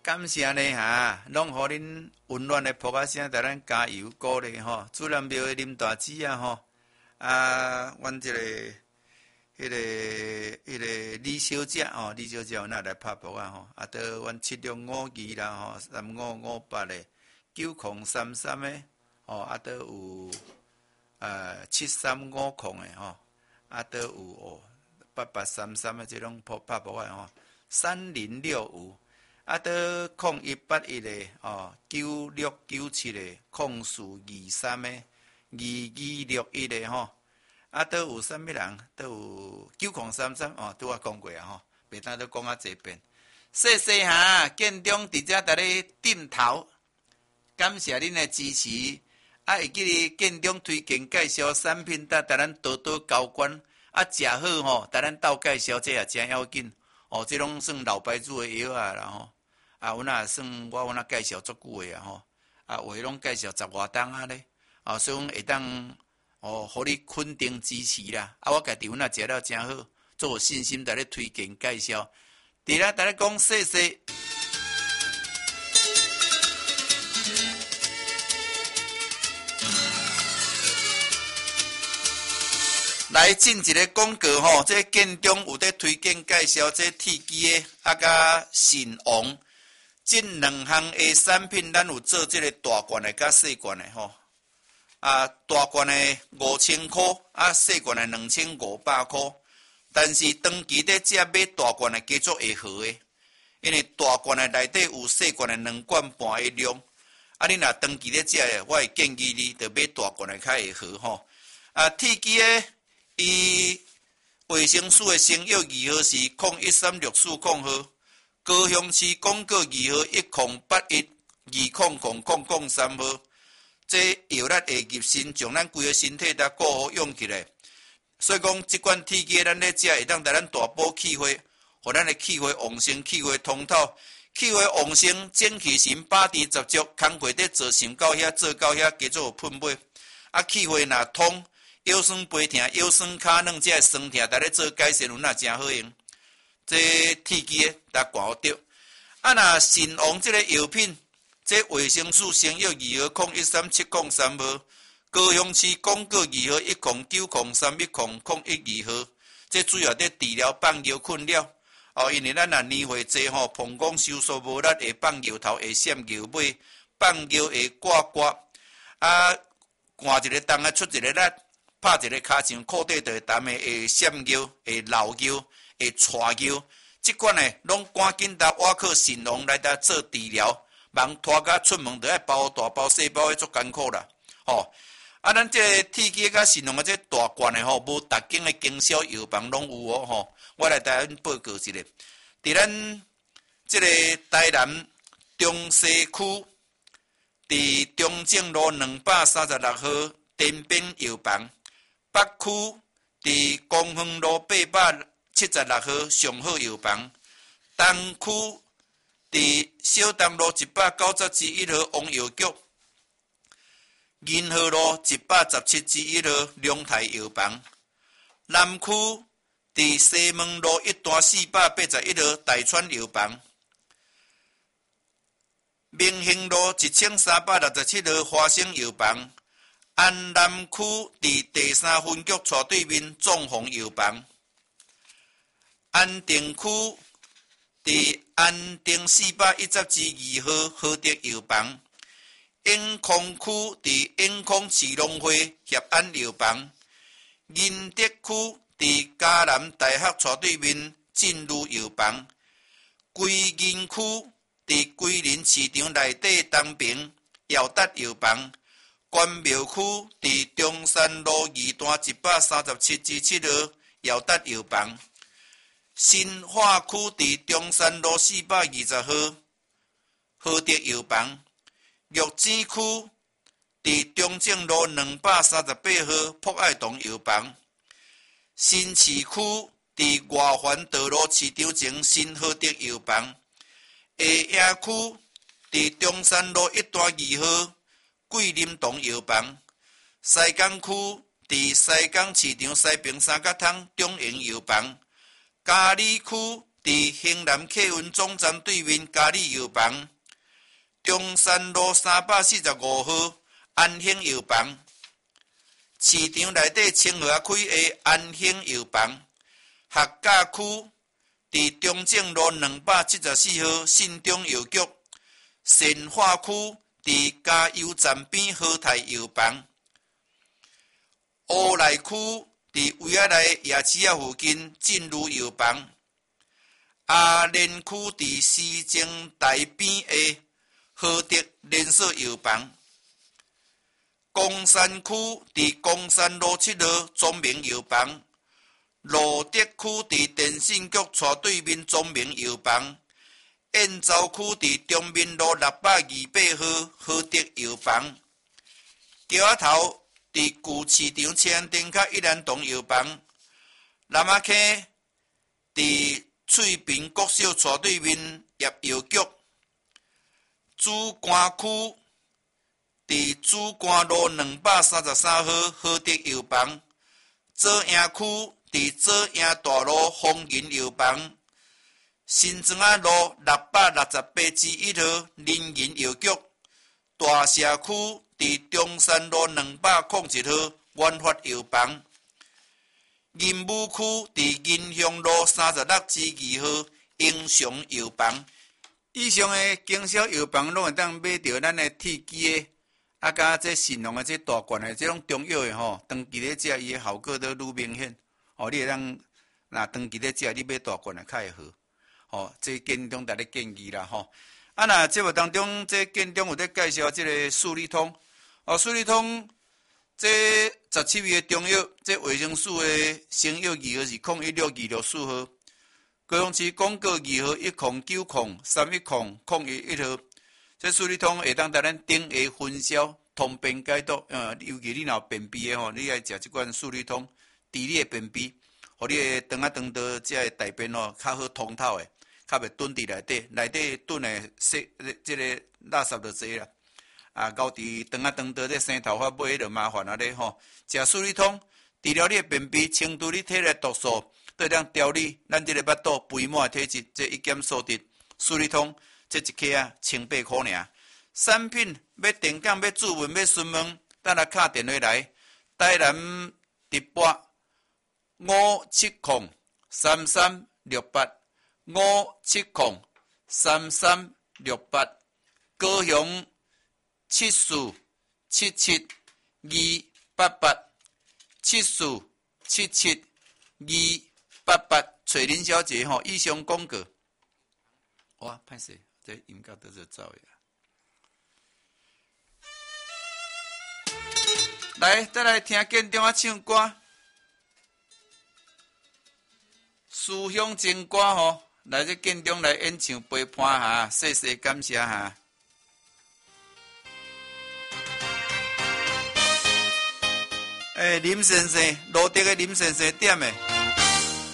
感谢呢哈，拢互恁温暖的噗仔声，甲咱加油鼓励吼。主任庙的林大姊啊吼，阮这个李小姐哦，李小姐有哪来拍噗啊吼？到阮765啦吼，3558的9033的哦，到有7350的吼，到有8833的这种拍噗啊吼，3065。到0181的9697的0423的2261的吼，都有啥物人？都有9033哦，拄我讲过啊吼，袂当都讲啊侪遍。谢谢哈，建中伫遮伫咧点头，感谢恁的支持。会记哩建中推荐介绍产品，甲咱多多交关，食好吼，甲咱斗介绍，这也真要紧哦。这拢算老牌子的药啊，然后。阮也算我若介绍足久的啊吼，话拢介绍10外档啊咧，所以讲会当互你肯定支持啦。我家己阮也食了真好，做有信心在咧推荐介绍。伫咧在咧讲谢谢。来进一个广告吼，这建中有在推荐介绍这铁机的，甲神王。这两项的产品，咱有做这个大罐的甲细罐的吼。大罐的5000块，细罐的2500块。但是长期在这买大罐的加足会好的，因为大罐的内底有细罐的2罐半的量。你若长期在这，我会建议你着买大罐的较会好吼。铁机的伊卫生署的生药2号是013640号。高雄市广告2号108120000003号，这药力会入身，将咱规个身体甲顾好用起来。所以讲，即款铁剂咱咧食会当带咱大补气血，互咱的气血旺盛、气血通透、气血旺盛、精气神、把持十足，工课伫做想到遐做到遐，加做有喷尾。气血若通，腰酸背痛、腰酸骹软，这酸痛，带咧做改善，有哪真好用。这铁机的，来管好着。若神王这个药品，这卫生署生药2号013703号，高雄市广告2号1090310012号。这主要在治疗放尿困扰。因为咱若年岁济吼，膀胱收缩无力，会放尿头，会闪尿尾，放尿会刮刮。换一个洞出一个力，拍一个骹上裤底就会澹的，会闪尿，会漏尿。会带尿，即款呢，拢赶紧到外科神王来搭做治疗，忙拖甲出门，就爱包大包细包的足艰苦啦。咱这铁机甲神王的这大罐的无逐间的经销药房拢有我来带恁报告一下，伫咱这个台南中西区，伫中正路236号天边药房，北区伫公园路876号上好药房，东区伫小东路197-1号王药局，仁和路117-1号龙台药房，南区伫西门路1/481号大川药房，明兴路1367号花生药房，安南区伫第3分局斜对面纵鸿药房。安定区伫安定413-2号和德药房，永康区伫永康市农会协安药房，仁德区伫嘉南大学斜对面进入药房，桂林区伫桂林市场内底东平耀达药房，关庙区伫中山路2段137-7号耀达药房。新化区伫中山路420号和德药房，玉井区伫中正路238号博爱堂药房，新市区伫外环道路市场前新和德药房，下营区伫中山路1/2号桂林堂药房，西港区伫西港市场西平三角汤中营药房。嘉里区伫兴南客运总站对面嘉里药房，中山路345号安兴药房，市场内底清华区的安兴药房，客家区伫中正路274号信中药局，善化区伫加油站边和泰药房，乌来区伫维也内夜市仔附近进入药房，阿莲区伫西正台边的和德连锁药房，公山区伫公山路7号中明药房，罗德区伫电信局斜对面中明药房，燕巢区伫中民路628号和德药房，桥仔头伫旧市场车安店甲一兰堂药房，南仔溪伫翠屏国小斜对面业药局，主干区伫主干路233号和德药房，左营区伫左营大路丰银药房，新庄仔路668-1号林银药局，大社区伫中山路201号元发药房，银武区伫银祥路36-2号英雄药房。以上的经销药房拢会当买到咱的铁基的，啊，甲这信用的这大罐的这种中药的吼，长期咧食伊的效果都愈明显。哦，你会当若长期咧食，你买大罐的较会好。哦，这建中大家建议啦吼。啊，那节目当中，这建中有在介绍这个数理通。哦，数理通这17味的中药，这卫生署的成药2号是016264号。高雄市广告2号109031001号，这数理通会当带咱顶下分销，通便解毒。尤其你若有便秘的吼，你爱食这款数理通，治你的便秘，互你的肠仔肠道这个大便哦较好通透的，较袂囤伫内底，内底囤的这个垃圾就侪啦。啊，搞伫肠仔肠道这生头发尾就麻烦啊咧吼。食数理通治疗你的便秘，清除你体内毒素。对当调理咱这个腹肚肥满的体质，这一检数值，数理通这一克啊，18块尔。产品要订购、要注文、要询问，等下敲电话来，台南直拨5703368，5703368，高雄74772887477288，找林小姐吼，以上广告。哇，歹势，这音乐都是走的。来，再来听建中啊唱歌，思乡情歌吼，来这建中来演唱陪伴下，细细感谢下。林先生，罗德的林先生点的。